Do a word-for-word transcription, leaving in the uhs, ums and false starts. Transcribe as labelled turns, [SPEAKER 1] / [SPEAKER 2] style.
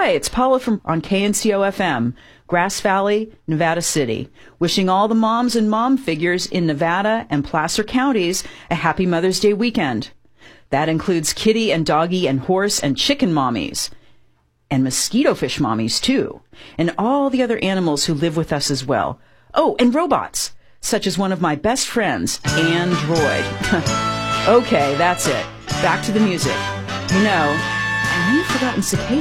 [SPEAKER 1] Hi, it's Paula from on K N C O F M, Grass Valley, Nevada City, wishing all the moms and mom figures in Nevada and Placer counties a happy Mother's Day weekend. That includes kitty and doggy and horse and chicken mommies, and mosquito fish mommies too, and all the other animals who live with us as well. Oh, and robots, such as one of my best friends, Android. Okay, that's it. Back to the music. You know, I may have forgotten cicada.